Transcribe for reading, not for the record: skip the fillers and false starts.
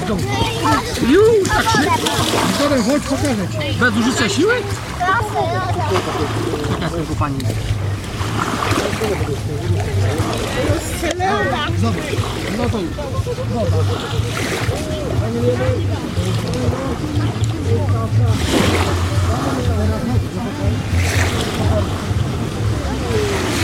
Już, tak szybko. Wiktorem, chodź, pokażę ci. Bez użycia siły? Jaka jest tego pani? Zobacz. No to już. Zobacz.